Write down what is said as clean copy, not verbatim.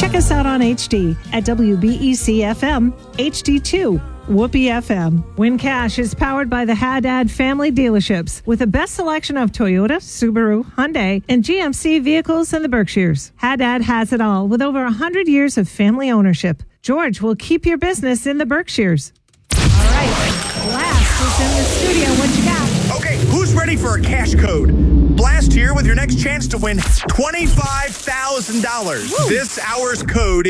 check us out on HD at WBEC FM, HD2, Whoopee FM. Win Cash is powered by the Haddad family dealerships with the best selection of Toyota, Subaru, Hyundai, and GMC vehicles in the Berkshires. Haddad has it all with over 100 years of family ownership. George will keep your business in the Berkshires. All right, Blast is in the studio. What you got? Okay, who's ready for a cash code? Blast here with your next chance to win $25,000. This hour's code